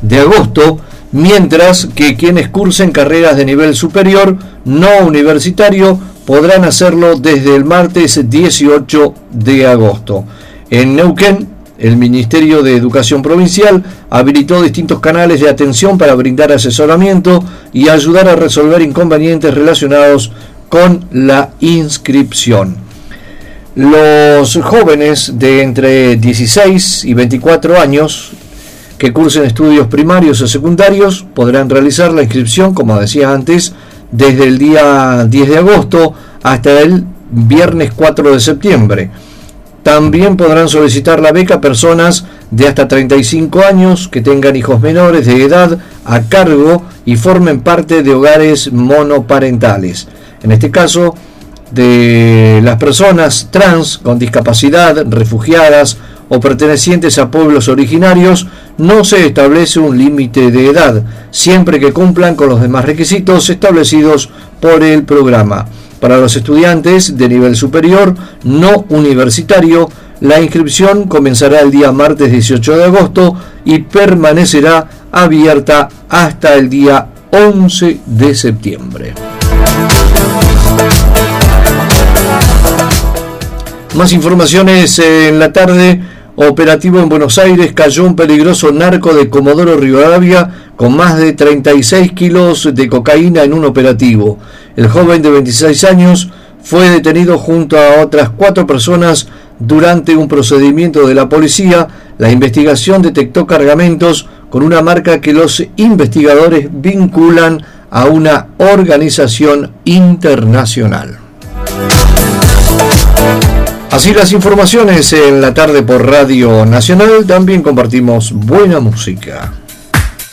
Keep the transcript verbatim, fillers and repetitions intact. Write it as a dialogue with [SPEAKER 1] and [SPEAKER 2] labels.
[SPEAKER 1] de agosto, mientras que quienes cursen carreras de nivel superior no universitario podrán hacerlo desde el martes dieciocho de agosto. En Neuquén, el Ministerio de Educación Provincial habilitó distintos canales de atención para brindar asesoramiento y ayudar a resolver inconvenientes relacionados con la inscripción. Los jóvenes de entre dieciséis y veinticuatro años que cursen estudios primarios o secundarios podrán realizar la inscripción, como decía antes, desde el día diez de agosto hasta el viernes cuatro de septiembre. También podrán solicitar la beca personas de hasta treinta y cinco años que tengan hijos menores de edad a cargo y formen parte de hogares monoparentales. En este caso, de las personas trans con discapacidad, refugiadas o pertenecientes a pueblos originarios, no se establece un límite de edad, siempre que cumplan con los demás requisitos establecidos por el programa. Para los estudiantes de nivel superior no universitario, la inscripción comenzará el día martes dieciocho de agosto y permanecerá abierta hasta el día once de septiembre. Más informaciones en la tarde. Operativo en Buenos Aires, cayó un peligroso narco de Comodoro Rivadavia con más de treinta y seis kilos de cocaína en un operativo. El joven de veintiséis años fue detenido junto a otras cuatro personas durante un procedimiento de la policía. La investigación detectó cargamentos con una marca que los investigadores vinculan a una organización internacional. Así las informaciones en la tarde por Radio Nacional. También compartimos buena música.